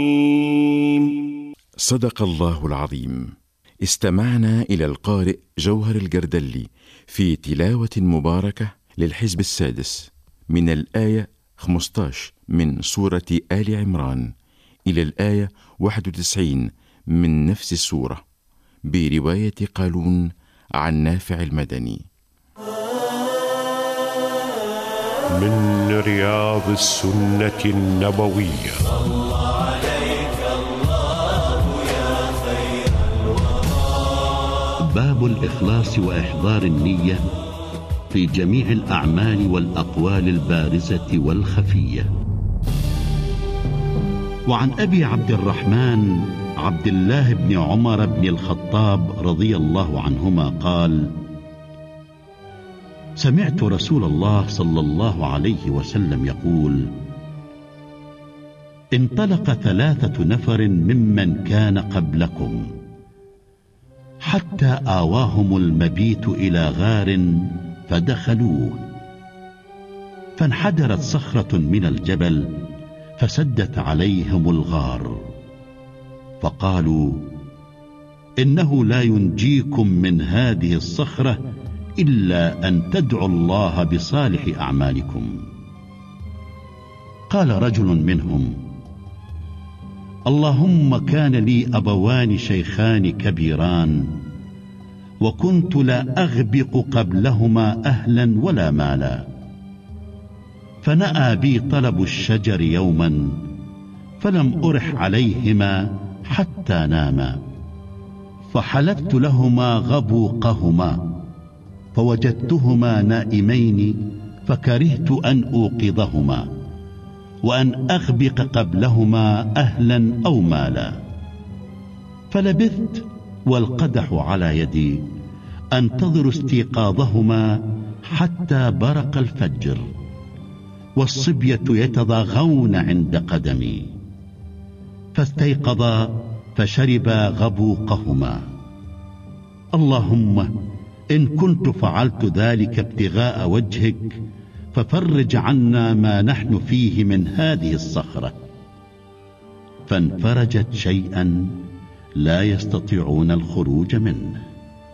صدق الله العظيم. استمعنا إلى القارئ جوهر الجردلي في تلاوة مباركة للحزب السادس من الآية 15 من سورة آل عمران إلى الآية 91 من نفس السورة، برواية قالون عن نافع المدني. من رياض السنة النبوية. صلى عليك الله يا خير الورى. باب الإخلاص وإحضار النية في جميع الأعمال والأقوال البارزة والخفية. وعن أبي عبد الرحمن عبد الله بن عمر بن الخطاب رضي الله عنهما قال: سمعت رسول الله صلى الله عليه وسلم يقول: انطلق 3 نفر ممن كان قبلكم حتى آواهم المبيت إلى غار فدخلوه، فانحدرت صخرة من الجبل فسدت عليهم الغار، فقالوا: إنه لا ينجيكم من هذه الصخرة إلا أن تدعوا الله بصالح أعمالكم. قال رجل منهم: اللهم كان لي أبوان شيخان كبيران، وكنت لا أغبق قبلهما أهلا ولا مالا، فنأى بي طلب الشجر يوما فلم أرح عليهما حتى ناما، فحلبت لهما غبوقهما فوجدتهما نائمين، فكرهت أن أوقظهما وأن أغبق قبلهما أهلا أو مالا، فلبثت والقدح على يدي أنتظر استيقاظهما حتى برق الفجر، والصبية يتضاغون عند قدمي، فاستيقظا فشربا غبوقهما. اللهم إن كنت فعلت ذلك ابتغاء وجهك ففرج عنا ما نحن فيه من هذه الصخرة. فانفرجت شيئا لا يستطيعون الخروج منه.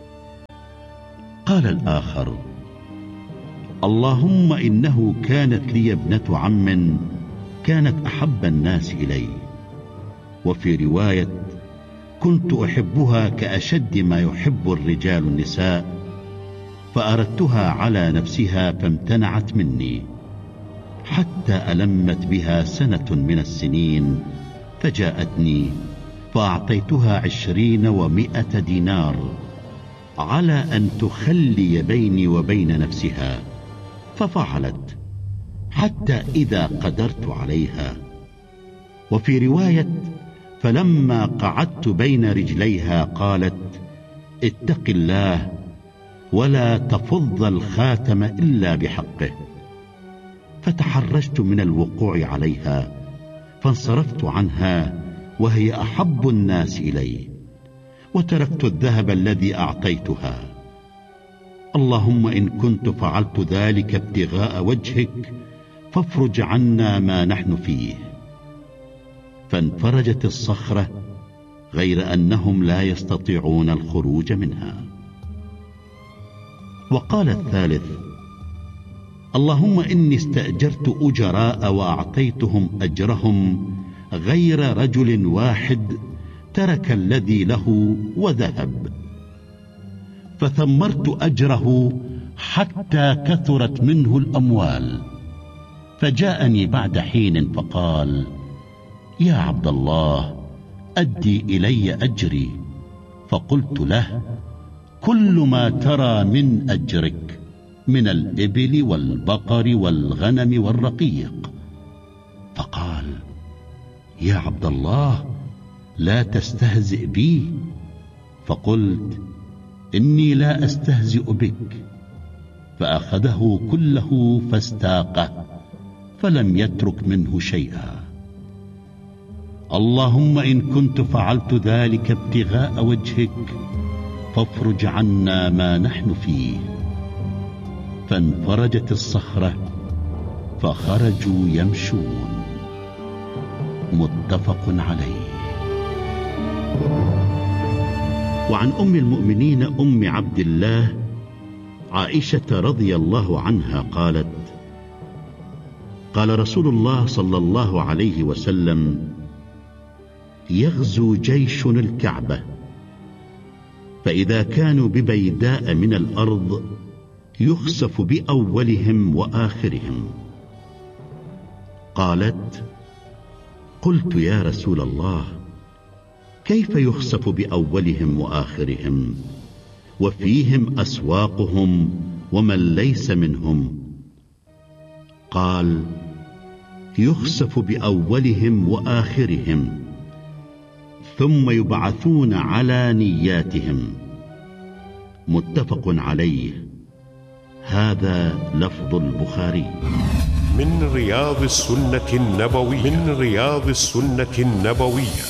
قال الآخر: اللهم إنه كانت لي ابنة عم كانت أحب الناس إلي، وفي رواية: كنت أحبها كأشد ما يحب الرجال النساء، فأردتها على نفسها فامتنعت مني، حتى ألمت بها 1 من السنين، فجاءتني فأعطيتها 20 و100 دينار على أن تخلي بيني وبين نفسها، ففعلت حتى إذا قدرت عليها. وفي رواية: فلما قعدت بين رجليها قالت: اتق الله ولا تفض الخاتم إلا بحقه، فتحرجت من الوقوع عليها، فانصرفت عنها وهي أحب الناس إلي، وتركت الذهب الذي أعطيتها. اللهم إن كنت فعلت ذلك ابتغاء وجهك فافرج عنا ما نحن فيه. فانفرجت الصخرة، غير أنهم لا يستطيعون الخروج منها. وقال الثالث: اللهم إني استأجرت أجراء وأعطيتهم أجرهم غير رجل واحد ترك الذي له وذهب، فثمرت أجره حتى كثرت منه الأموال، فجاءني بعد حين فقال: يا عبد الله أدي إلي أجري. فقلت له: كل ما ترى من أجرك من الإبل والبقر والغنم والرقيق. فقال: يا عبد الله لا تستهزئ بي. فقلت: إني لا أستهزئ بك. فأخذه كله فاستاقه، فلم يترك منه شيئا. اللهم إن كنت فعلت ذلك ابتغاء وجهك فافرج عنا ما نحن فيه. فانفرجت الصخرة فخرجوا يمشون. متفق عليه. وعن أم المؤمنين أم عبد الله عائشة رضي الله عنها قالت: قال رسول الله صلى الله عليه وسلم: يغزو جيش الكعبة، فإذا كانوا ببيداء من الأرض يخسف بأولهم وآخرهم. قالت: قلت يا رسول الله، كيف يخسف بأولهم وآخرهم وفيهم أسواقهم ومن ليس منهم؟ قال: يخسف بأولهم وآخرهم ثم يبعثون على نياتهم. متفق عليه. هذا لفظ البخاري. من رياض السنة النبوية